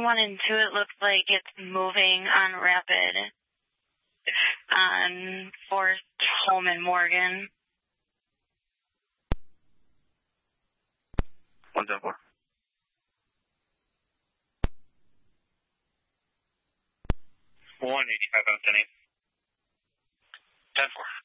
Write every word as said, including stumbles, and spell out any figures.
one and two, it looks like it's moving on Rapid on Fourth, Home and Morgan. one seven four. one eighty-five out ten eight. ten four.